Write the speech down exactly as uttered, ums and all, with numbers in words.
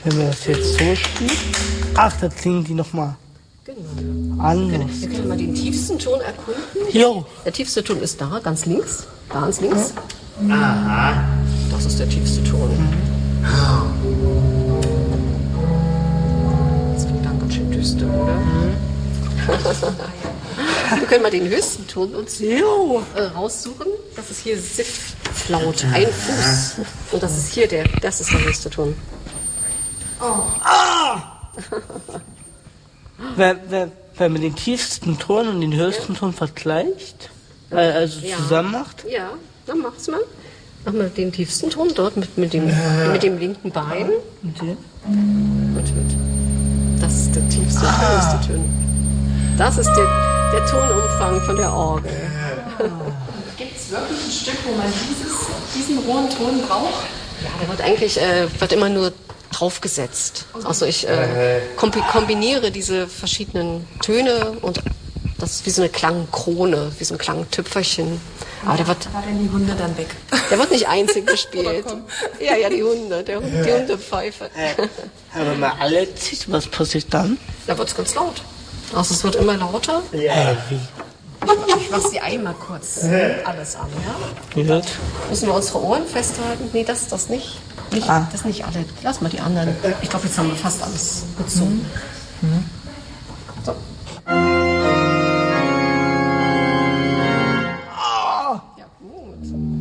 Wenn wir das jetzt so spielen. Ach, da klingen die nochmal Genau. anders. Wir können mal den tiefsten Ton erkunden. Jo. Der tiefste Ton ist da, ganz links. Ganz links. Aha. Das ist der tiefste Ton. Das wird dann ganz schön düster, oder? Wir können mal den höchsten Ton uns Jo. äh, raussuchen. Das ist hier Sifflaut, ein Fuß. Und das ist hier der, das ist der höchste Ton. Wenn, wenn, wenn man den tiefsten Ton und den höchsten Ton vergleicht, äh, also Ja. zusammen macht. Ja, dann mach's mal. Mach mal den tiefsten Ton dort mit, mit, dem, mit dem linken Bein. Okay. Und mit. Das ist der tiefste und höchste Ton. Das ist der, der Tonumfang von der Orgel. Gibt es wirklich ein Stück, wo man dieses, diesen rohen Ton braucht? Ja, der wird eigentlich äh, wird immer nur draufgesetzt. Also ich äh, kombi kombiniere diese verschiedenen Töne und das ist wie so eine Klangkrone, wie so ein Klangtüpferchen. Aber der wird, War denn die Hunde dann weg? der wird nicht einzeln gespielt. Ja, ja, die Hunde, der, die Hundepfeife. Aber wenn man alle zieht, was passiert dann? Da wird es ganz laut. Also es wird immer lauter. Äh, wie? Ich mach sie einmal kurz alles an, ja? Wie wird? Müssen wir unsere Ohren festhalten? Nee, das das nicht. nicht Ah. Das nicht alle. Lass mal die anderen. Ich glaube, jetzt haben wir fast alles gezogen. Mhm.